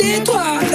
d'étoiles.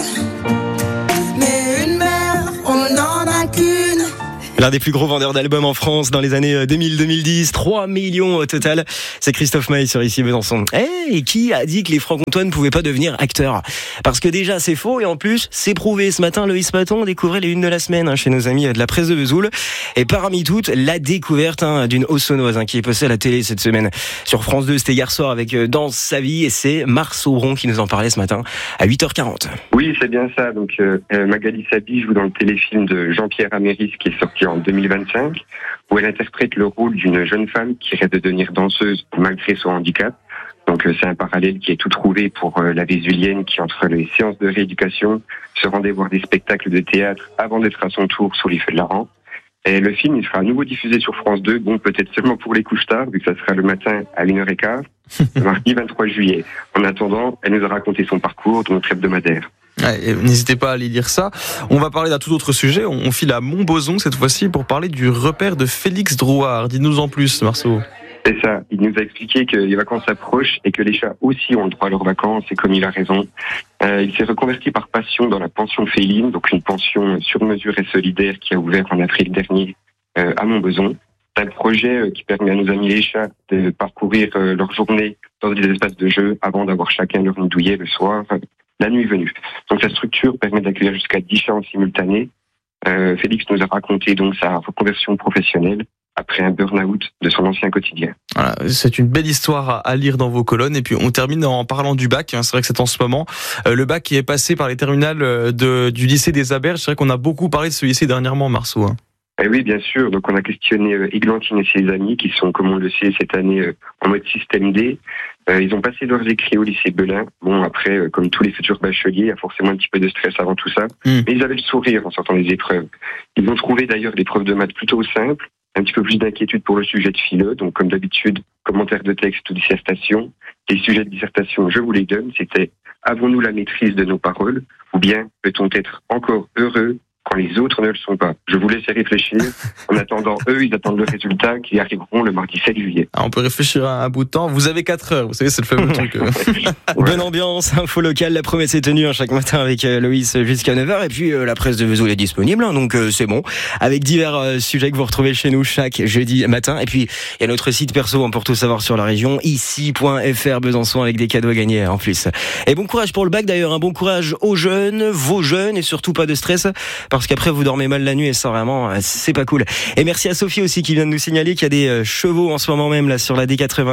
Mais une mère, on n'en a qu'une. L'un des plus gros vendeurs d'albums en France dans les années 2000-2010, 3 millions au total. C'est Christophe Maé sur Ici Besançon. Et qui a dit que les Franc-Comtois ne pouvaient pas devenir acteurs? Parce que déjà c'est faux et en plus c'est prouvé. Ce matin, Loïs Paton découvrait les unes de la semaine chez nos amis de la presse de Vesoul. Et parmi toutes, la découverte d'une Haussonoise qui est passée à la télé cette semaine. Sur France 2, c'était hier soir avec Dans sa vie et c'est Marc Saubron qui nous en parlait ce matin à 8h40. Oui, c'est bien ça. Donc Magali Sabi joue dans le téléfilm de Jean-Pierre Améris qui est sorti en 2025, où elle interprète le rôle d'une jeune femme qui rêve de devenir danseuse malgré son handicap. Donc c'est un parallèle qui est tout trouvé pour la Vésulienne qui, entre les séances de rééducation, se rendait voir des spectacles de théâtre avant d'être à son tour sous les feux de la rampe. Et le film, il sera à nouveau diffusé sur France 2, bon peut-être seulement pour les couches tard, vu que ça sera le matin à 1h15, le mardi 23 juillet. En attendant, elle nous a raconté son parcours dans notre hebdomadaire. Ouais, n'hésitez pas à aller lire ça. On va parler d'un tout autre sujet. On file à Montbozon cette fois-ci pour parler du repère de Félix Drouard. Dis-nous en plus, Marceau. C'est ça. Il nous a expliqué que les vacances approchent et que les chats aussi ont le droit à leurs vacances. Et comme il a raison, il s'est reconverti par passion dans la pension féline, donc une pension sur mesure et solidaire qui a ouvert en avril dernier à Montbozon. C'est un projet qui permet à nos amis les chats de parcourir leur journée dans des espaces de jeu avant d'avoir chacun leur nid douillet le soir. La nuit venue. Donc la structure permet d'accueillir jusqu'à 10 chats en simultané. Félix nous a raconté donc sa reconversion professionnelle après un burn-out de son ancien quotidien. Voilà, c'est une belle histoire à lire dans vos colonnes. Et puis on termine en parlant du bac. C'est vrai que c'est en ce moment. Le bac qui est passé par les terminales du lycée des Aberges. C'est vrai qu'on a beaucoup parlé de ce lycée dernièrement, Marceau. Eh oui, bien sûr. Donc, on a questionné Églantine et ses amis qui sont, comme on le sait, cette année en mode système D. Ils ont passé leurs écrits au lycée Belin. Bon, après, comme tous les futurs bacheliers, il y a forcément un petit peu de stress avant tout ça. Mais ils avaient le sourire en sortant des épreuves. Ils ont trouvé d'ailleurs des preuves de maths plutôt simples, un petit peu plus d'inquiétude pour le sujet de philo. Donc, comme d'habitude, commentaire de texte ou dissertation. Les sujets de dissertation, je vous les donne. C'était « Avons-nous la maîtrise de nos paroles ?» ou bien « Peut-on être encore heureux quand les autres ne le sont pas ?» Je vous laisse y réfléchir. En attendant, eux, ils attendent le résultat qui arriveront le mardi 7 juillet. On peut réfléchir à un bout de temps. Vous avez 4 heures, vous savez, c'est le fameux truc. Ouais. Bonne ambiance, info locale, la promesse est tenue chaque matin avec Loïs jusqu'à 9h. Et puis la presse de Vesoul est disponible, donc c'est bon. Avec divers sujets que vous retrouvez chez nous chaque jeudi matin. Et puis il y a notre site perso pour tout savoir sur la région, ici.fr Besançon, avec des cadeaux à gagner en plus. Et bon courage pour le bac d'ailleurs, bon courage aux jeunes, vos jeunes, et surtout pas de stress, parce qu'après vous dormez mal la nuit et ça vraiment c'est pas cool. Et merci à Sophie aussi qui vient de nous signaler qu'il y a des chevaux en ce moment même là sur la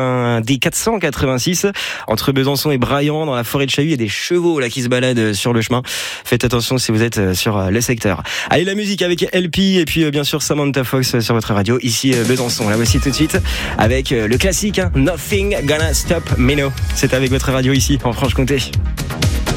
D486 entre Besançon et Braillant dans la forêt de Chahuis. Il y a des chevaux là qui se baladent sur le chemin. Faites attention si vous êtes sur le secteur. Allez, la musique avec LP et puis bien sûr Samantha Fox sur votre radio ici Besançon. La voici tout de suite avec le classique Nothing Gonna Stop Me Now. C'est avec votre radio ici en Franche-Comté.